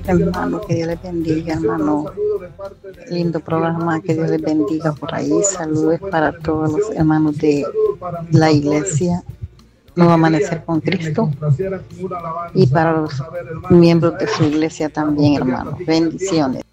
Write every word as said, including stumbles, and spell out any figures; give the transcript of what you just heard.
Hermano, que Dios les bendiga, hermano. Lindo programa, que Dios les bendiga por ahí. Saludos para todos los hermanos de la iglesia Nuevo Amanecer con Cristo y para los miembros de su iglesia también, hermano. Bendiciones.